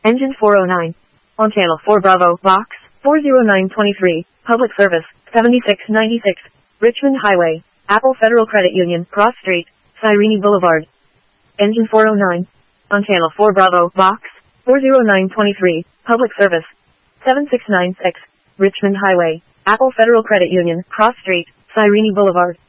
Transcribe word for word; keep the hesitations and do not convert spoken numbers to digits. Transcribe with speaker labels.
Speaker 1: Engine four oh nine. On channel four Bravo, box four oh nine twenty-three, public service, seventy-six ninety-six, Richmond Highway, Apple Federal Credit Union, Cross Street, Cyrene Boulevard. Engine four oh nine. On channel four Bravo, box four oh nine twenty-three, public service, seventy-six ninety-six, Richmond Highway, Apple Federal Credit Union, Cross Street, Cyrene Boulevard.